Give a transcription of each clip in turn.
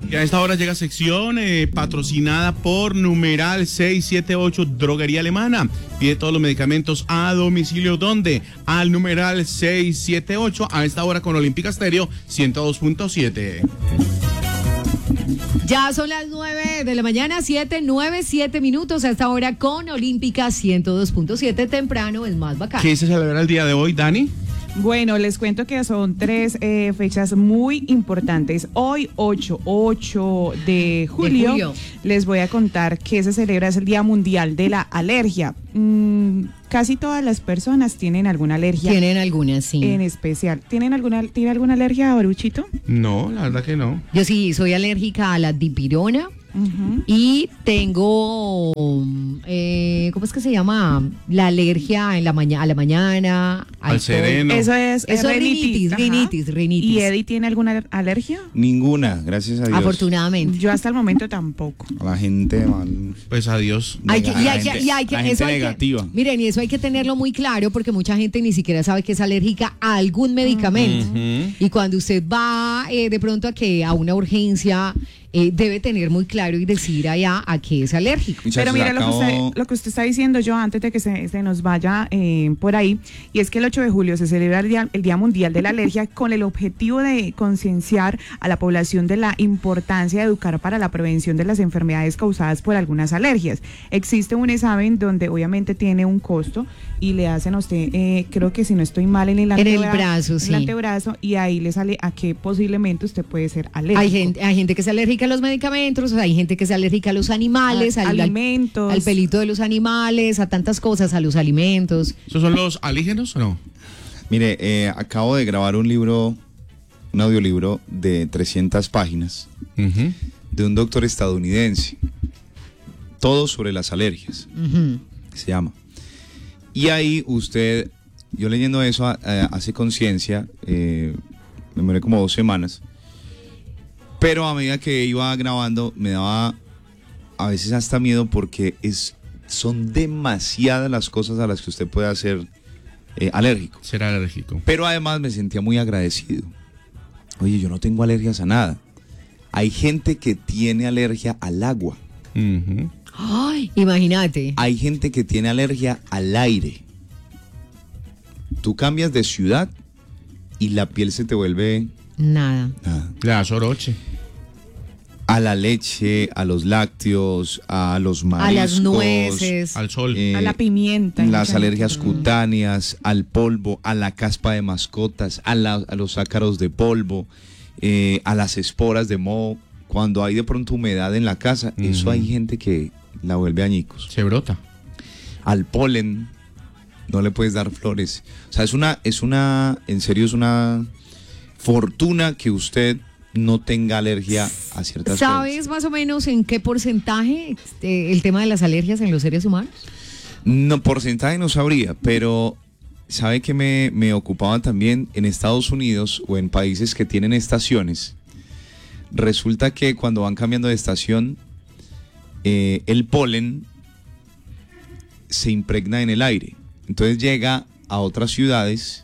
Y a esta hora llega sección patrocinada por numeral 678 Droguería Alemana. Pide todos los medicamentos a domicilio. ¿Dónde? Al numeral 678. A esta hora con Olímpica Stereo 102.7. Ya son las 9 de la mañana, 7 minutos a esta hora con Olímpica 102.7. Temprano es más bacán. ¿Qué se celebra el día de hoy, Dani? Bueno, les cuento que son 3 fechas muy importantes. Hoy, 8 de julio, les voy a contar que se celebra, es el Día Mundial de la Alergia. Casi todas las personas tienen alguna alergia. Tienen algunas, sí. En especial. ¿Tiene alguna alergia, Baruchito? No, la verdad que no. Yo sí, soy alérgica a la dipirona. Uh-huh. Y tengo, ¿cómo es que se llama? La alergia a la mañana. Al sereno. Eso es rinitis. ¿Y Eddie tiene alguna alergia? Ninguna, gracias a Dios. Afortunadamente. Yo hasta el momento tampoco. A la gente mal. Pues adiós. La gente negativa. Miren, y eso hay que tenerlo muy claro porque mucha gente ni siquiera sabe que es alérgica a algún medicamento. Uh-huh. Y cuando usted va de pronto a una urgencia, debe tener muy claro y decir allá a qué es alérgico. Pero mira lo que usted está diciendo, yo antes de que se nos vaya por ahí, y es que el 8 de julio se celebra el Día Mundial de la Alergia con el objetivo de concienciar a la población de la importancia de educar para la prevención de las enfermedades causadas por algunas alergias. Existe un examen donde obviamente tiene un costo y le hacen a usted, creo que si no estoy mal, en el antebrazo, y ahí le sale a qué posiblemente usted puede ser alérgico. Hay gente que es alérgica a los medicamentos, hay gente que es alérgica a los animales, alimentos, al pelito de los animales, a tantas cosas, a los alimentos. ¿Esos son los alérgenos o no? Mire, acabo de grabar un audiolibro de 300 páginas uh-huh. de un doctor estadounidense, todo sobre las alergias, uh-huh. se llama. Y ahí yo leyendo eso hace conciencia, me demoré como 2 semanas. Pero a medida que iba grabando me daba a veces hasta miedo porque son demasiadas las cosas a las que usted puede ser alérgico. Ser alérgico. Pero además me sentía muy agradecido. Oye, yo no tengo alergias a nada. Hay gente que tiene alergia al agua. Uh-huh. Ay, imagínate. Hay gente que tiene alergia al aire. Tú cambias de ciudad y la piel se te vuelve... Nada. La soroche. A la leche, a los lácteos, a los mariscos, a las nueces, al sol, a la pimienta, las alergias cutáneas, al polvo, a la caspa de mascotas, a los ácaros de polvo, a las esporas de moho. Cuando hay de pronto humedad en la casa, uh-huh. eso hay gente que la vuelve añicos. Se brota. Al polen no le puedes dar flores. O sea, en serio es una fortuna que usted no tenga alergia a ciertas cosas. ¿Sabes más o menos en qué porcentaje el tema de las alergias en los seres humanos? No, porcentaje no sabría, pero sabe que me ocupaba también en Estados Unidos o en países que tienen estaciones. Resulta que cuando van cambiando de estación, el polen se impregna en el aire. Entonces llega a otras ciudades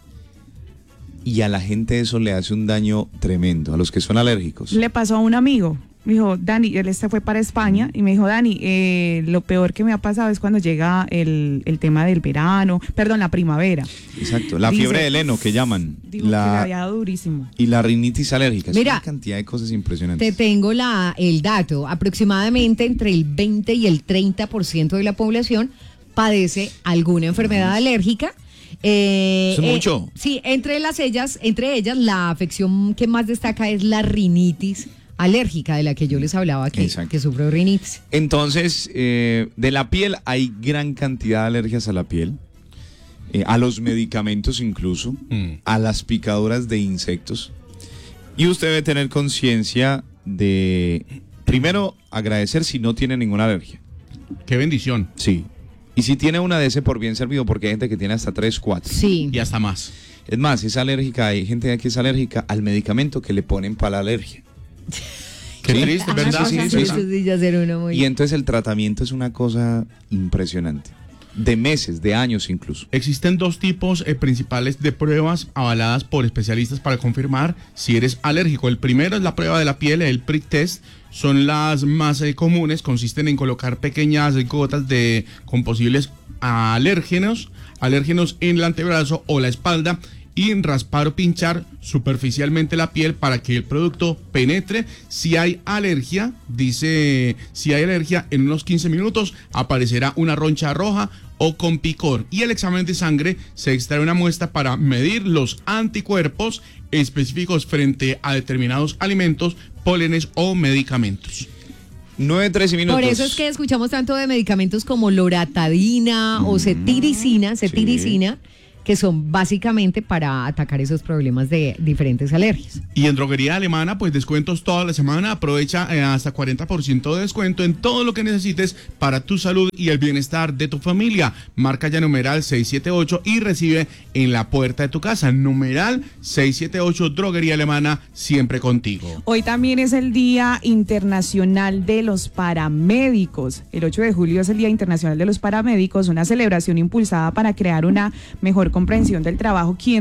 y a la gente eso le hace un daño tremendo, a los que son alérgicos. Le pasó a un amigo, me dijo, Dani, él fue para España y me dijo, Dani, lo peor que me ha pasado es cuando llega el tema del la primavera. Exacto, la fiebre del heno que llaman. Digo, que le había dado durísimo. Y la rinitis alérgica, mira, es una cantidad de cosas impresionantes. Te tengo el dato, aproximadamente entre el 20 y el 30% de la población padece alguna enfermedad alérgica. ¿Es mucho? Sí, entre ellas, la afección que más destaca es la rinitis alérgica, de la que yo les hablaba, que sufro rinitis. Entonces, de la piel hay gran cantidad de alergias a la piel, a los medicamentos incluso, a las picaduras de insectos. Y usted debe tener conciencia de, primero, agradecer si no tiene ninguna alergia. ¡Qué bendición! Sí. Y si tiene una de ese por bien servido, porque hay gente que tiene hasta 3, 4. Sí. Y hasta más. Es más, es alérgica, hay gente que es alérgica al medicamento que le ponen para la alergia. Qué triste, ¿verdad? Sí. Y entonces el tratamiento es una cosa impresionante. de meses, de años incluso. Existen dos tipos principales de pruebas avaladas por especialistas para confirmar si eres alérgico. El primero es la prueba de la piel, el prick test. Son las más comunes, consisten en colocar pequeñas gotas con posibles alérgenos en el antebrazo o la espalda y raspar o pinchar superficialmente la piel para que el producto penetre. Si hay alergia, en unos 15 minutos aparecerá una roncha roja o con picor. Y el examen de sangre se extrae una muestra para medir los anticuerpos específicos frente a determinados alimentos, pólenes o medicamentos. 9:13 minutos. Por eso es que escuchamos tanto de medicamentos como loratadina o cetiricina, que son básicamente para atacar esos problemas de diferentes alergias. Y en Droguería Alemana, pues descuentos toda la semana. Aprovecha hasta 40% de descuento en todo lo que necesites para tu salud y el bienestar de tu familia. Marca ya numeral 678 y recibe en la puerta de tu casa. Numeral 678, Droguería Alemana, siempre contigo. Hoy también es el Día Internacional de los Paramédicos. El 8 de julio es el Día Internacional de los Paramédicos, una celebración impulsada para crear una mejor comprensión del trabajo quien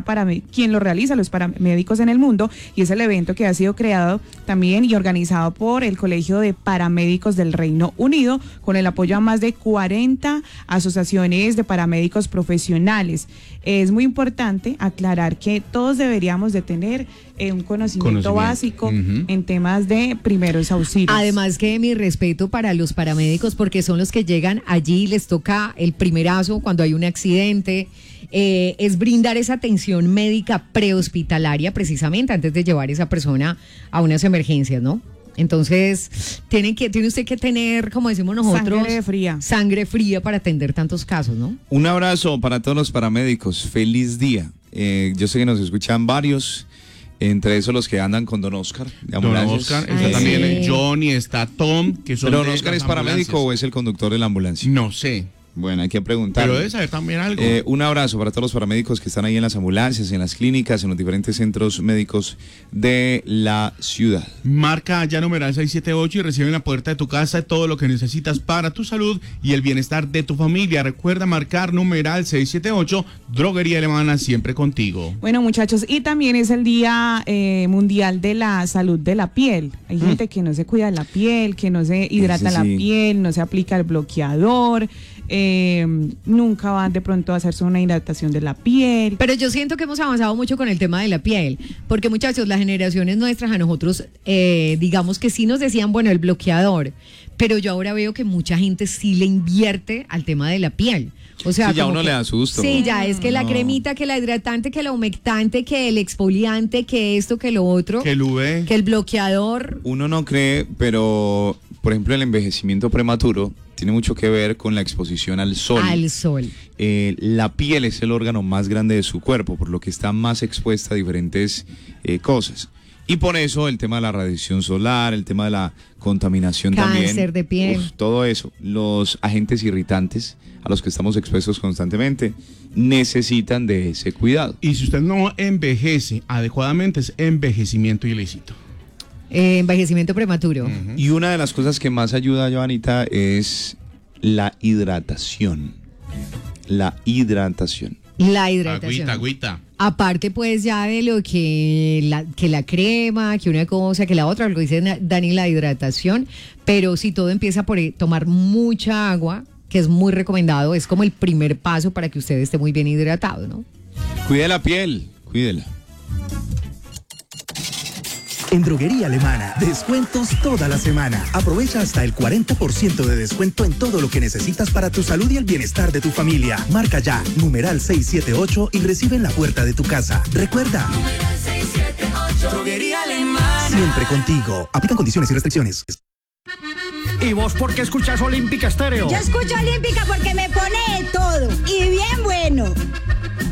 lo realiza los paramédicos en el mundo, y es el evento que ha sido creado también y organizado por el Colegio de Paramédicos del Reino Unido con el apoyo a más de 40 asociaciones de paramédicos profesionales. Es muy importante aclarar que todos deberíamos de tener un conocimiento básico en temas de primeros auxilios. Además que mi respeto para los paramédicos, porque son los que llegan allí y les toca el primerazo cuando hay un accidente. Es brindar esa atención médica prehospitalaria precisamente antes de llevar a esa persona a unas emergencias, ¿no? Entonces, tiene usted que tener, como decimos nosotros, sangre fría para atender tantos casos, ¿no? Un abrazo para todos los paramédicos, feliz día. Yo sé que nos escuchan varios, entre esos los que andan con Don Oscar. Don Oscar, está también Johnny, está Tom, que son ¿Pero Don Oscar es paramédico o es el conductor de la ambulancia? No sé. Bueno, hay que preguntar. Pero debe saber también algo. Un abrazo para todos los paramédicos que están ahí en las ambulancias, en las clínicas, en los diferentes centros médicos de la ciudad. Marca ya numeral 678 y recibe en la puerta de tu casa todo lo que necesitas para tu salud y el bienestar de tu familia. Recuerda marcar numeral 678, Droguería Alemana, siempre contigo. Bueno, muchachos, y también es el Día Mundial de la Salud de la Piel. Hay gente que no se cuida de la piel, que no se hidrata la piel, no se aplica el bloqueador. Nunca van de pronto a hacerse una hidratación de la piel. Pero yo siento que hemos avanzado mucho con el tema de la piel, porque muchachos, las generaciones nuestras a nosotros, digamos que sí nos decían, bueno, el bloqueador, pero yo ahora veo que mucha gente sí le invierte al tema de la piel. O sea, sí, ya uno le da susto. Sí, ya es que la cremita, que la hidratante, que la humectante, que el exfoliante, que esto, que lo otro. Que el UV. Que el bloqueador. Uno no cree, pero por ejemplo el envejecimiento prematuro tiene mucho que ver con la exposición al sol. Al sol. La piel es el órgano más grande de su cuerpo, por lo que está más expuesta a diferentes cosas. Y por eso el tema de la radiación solar, el tema de la contaminación también. Cáncer de piel. Todo eso. Los agentes irritantes a los que estamos expuestos constantemente necesitan de ese cuidado. Y si usted no envejece adecuadamente, es envejecimiento ilícito. Envejecimiento prematuro. Y una de las cosas que más ayuda, Joanita, es la hidratación. La hidratación. Agüita. Aparte pues ya de lo que la crema, que una cosa, que la otra, lo que dice Dani, la hidratación, pero si todo empieza por tomar mucha agua, que es muy recomendado, es como el primer paso para que usted esté muy bien hidratado, ¿no? Cuide la piel, cuídela. En Droguería Alemana, descuentos toda la semana. Aprovecha hasta el 40% de descuento en todo lo que necesitas para tu salud y el bienestar de tu familia. Marca ya, numeral 678 y recibe en la puerta de tu casa. Recuerda, numeral 678, Droguería Alemana. Siempre contigo. Aplican condiciones y restricciones. ¿Y vos por qué escuchas Olímpica Estéreo? Yo escucho Olímpica porque me pone de todo y bien bueno.